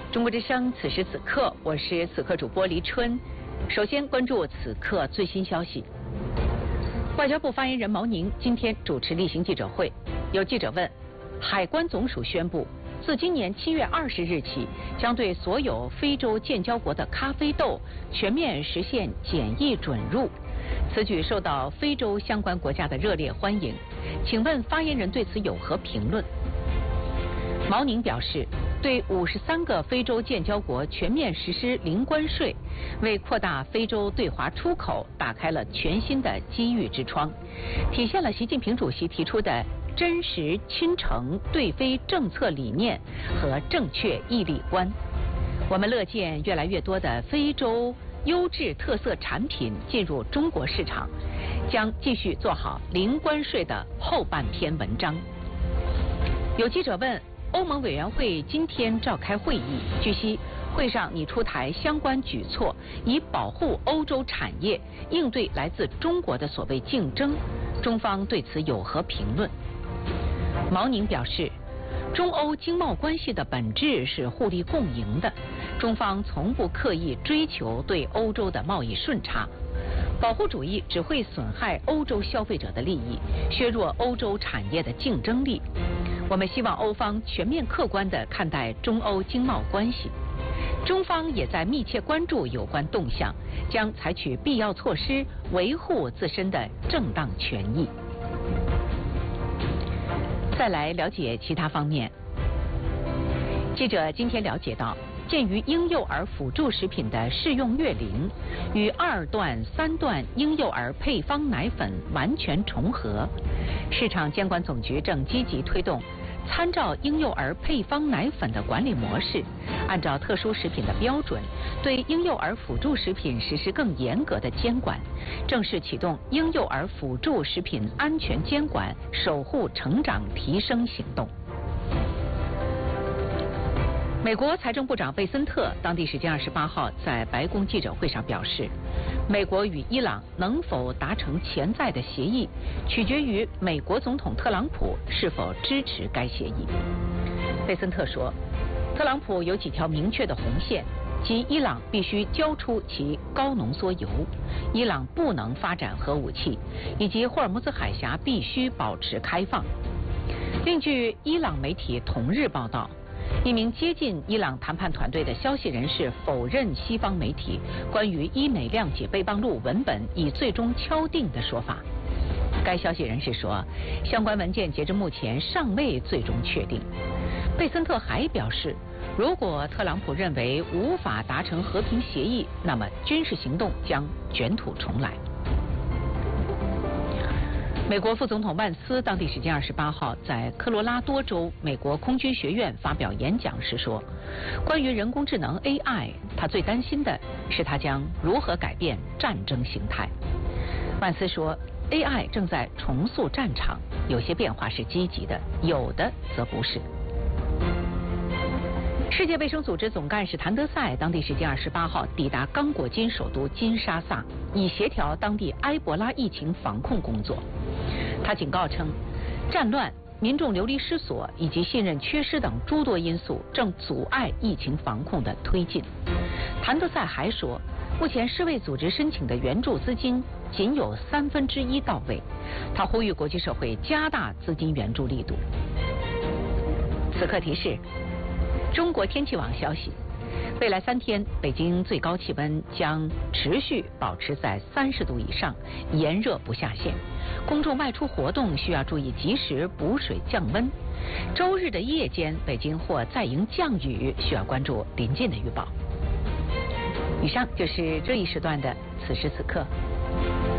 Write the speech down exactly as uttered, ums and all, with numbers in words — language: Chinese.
中国之声，此时此刻，我是此刻主播黎春。首先关注此刻最新消息。外交部发言人毛宁今天主持例行记者会，有记者问，海关总署宣布，自今年七月二十日起，将对所有非洲建交国的咖啡豆全面实现检疫准入。此举受到非洲相关国家的热烈欢迎。请问发言人对此有何评论？毛宁表示，对五十三个非洲建交国全面实施零关税，为扩大非洲对华出口打开了全新的机遇之窗，体现了习近平主席提出的真实亲诚对非政策理念和正确毅力观。我们乐见越来越多的非洲优质特色产品进入中国市场，将继续做好零关税的后半篇文章。有记者问，欧盟委员会今天召开会议，据悉会上拟出台相关举措，以保护欧洲产业，应对来自中国的所谓竞争。中方对此有何评论？毛宁表示，中欧经贸关系的本质是互利共赢的，中方从不刻意追求对欧洲的贸易顺差。保护主义只会损害欧洲消费者的利益，削弱欧洲产业的竞争力。我们希望欧方全面客观地看待中欧经贸关系，中方也在密切关注有关动向，将采取必要措施维护自身的正当权益。再来了解其他方面，记者今天了解到，鉴于婴幼儿辅助食品的适用月龄与二段、三段婴幼儿配方奶粉完全重合，市场监管总局正积极推动参照婴幼儿配方奶粉的管理模式，按照特殊食品的标准，对婴幼儿辅助食品实施更严格的监管，正式启动婴幼儿辅助食品安全监管守护成长提升行动。美国财政部长贝森特当地时间二十八号在白宫记者会上表示，美国与伊朗能否达成潜在的协议，取决于美国总统特朗普是否支持该协议。贝森特说，特朗普有几条明确的红线，即伊朗必须交出其高浓缩铀，伊朗不能发展核武器，以及霍尔木兹海峡必须保持开放。另据伊朗媒体《同日》报道，一名接近伊朗谈判团队的消息人士否认西方媒体关于伊美谅解备忘录文本已最终敲定的说法。该消息人士说，相关文件截至目前尚未最终确定。贝森特还表示，如果特朗普认为无法达成和平协议，那么军事行动将卷土重来。美国副总统万斯当地时间二十八号在科罗拉多州美国空军学院发表演讲时说，关于人工智能 A I， 他最担心的是它将如何改变战争形态。万斯说， A I 正在重塑战场，有些变化是积极的，有的则不是。世界卫生组织总干事谭德赛当地时间二十八号抵达刚果金首都金沙萨，以协调当地埃博拉疫情防控工作。他警告称，战乱、民众流离失所以及信任缺失等诸多因素正阻碍疫情防控的推进。谭德赛还说，目前世卫组织申请的援助资金仅有三分之一到位，他呼吁国际社会加大资金援助力度。此刻提示，中国天气网消息，未来三天北京最高气温将持续保持在三十度以上，炎热不下线。公众外出活动需要注意及时补水降温。周日的夜间，北京或再迎降雨，需要关注临近的预报。以上就是这一时段的此时此刻。